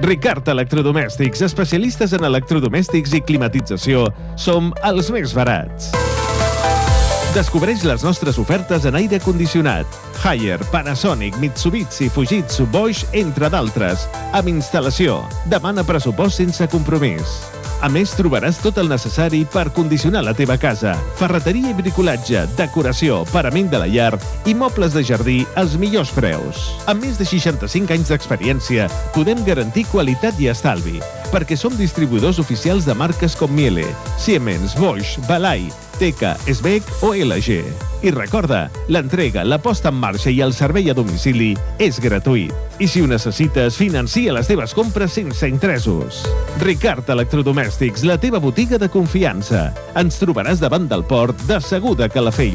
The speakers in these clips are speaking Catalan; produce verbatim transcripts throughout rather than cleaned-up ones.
Ricard Electrodomèstics, especialistes en electrodomèstics i climatització. Som els més barats. Descobreix les nostres ofertes en aire condicionat. Haier, Panasonic, Mitsubishi, Fujitsu, Bosch, entre d'altres. Amb instal·lació. Demana pressupost sense compromís. A més, trobaràs tot el necessari per condicionar la teva casa. Ferreteria i bricolatge, decoració, parament de la llar i mobles de jardí als millors preus. Amb més de seixanta-cinc anys d'experiència, podem garantir qualitat i estalvi, perquè som distribuïdors oficials de marques com Miele, Siemens, Bosch, Balay, Teka, Sbec o L G. I recorda, l'entrega, la posta en marxa i el servei a domicili és gratuït. I si ho necessites, financia les teves compres sense interessos. Ricard Electrodomèstics, la teva botiga de confiança. Ens trobaràs davant del port de Segur de Calafell.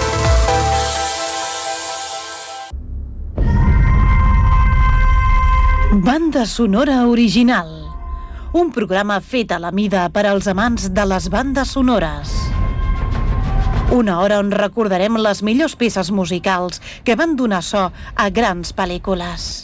Banda sonora original. Un programa fet a la mida per als amants de les bandes sonores. Una hora on recordarem les millors peces musicals que van donar so a grans pel·lícules.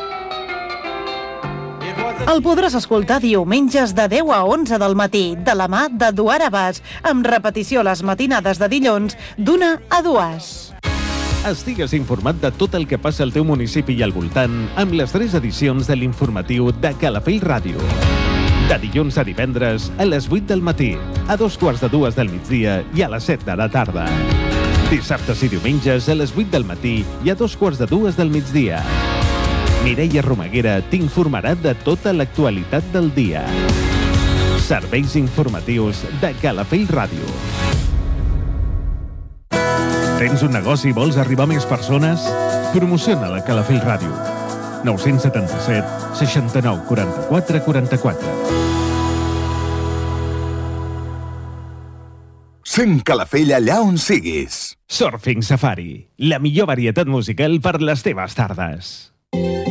El podràs escoltar diumenges de deu a onze del matí, de la mà d'Eduard Abàs, amb repetició les matinades de dilluns d'una a dues. Estigues informat de tot el que passa al teu municipi i al voltant amb les tres edicions de l'informatiu de Calafell Ràdio. De dilluns a divendres, a les vuit del matí, a dos quarts de dues del migdia i a les set de la tarda. Dissabtes i diumenges, a les vuit del matí i a dos quarts de dues del migdia. Mireia Romaguera t'informarà de tota l'actualitat del dia. Serveis informatius de Calafell Ràdio. Tens un negoci i vols arribar a més persones? Promociona la Calafell Ràdio. nou set set, seixanta-nou, quaranta-quatre, quaranta-quatre. Sent Calafell allà on siguis. Surfing Safari, la millor varietat musical per les teves tardes.